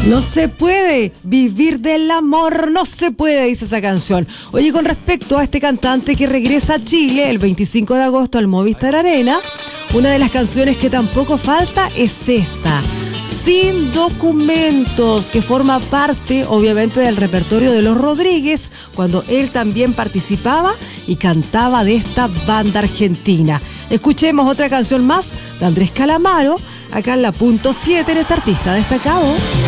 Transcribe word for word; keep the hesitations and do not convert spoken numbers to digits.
No se puede vivir del amor, no se puede, dice esa canción. Oye, con respecto a este cantante que regresa a Chile el veinticinco de agosto al Movistar Arena, una de las canciones que tampoco falta es esta, Sin Documentos, que forma parte obviamente del repertorio de Los Rodríguez, cuando él también participaba y cantaba de esta banda argentina. Escuchemos otra canción más de Andrés Calamaro, acá en la punto siete en este artista destacado.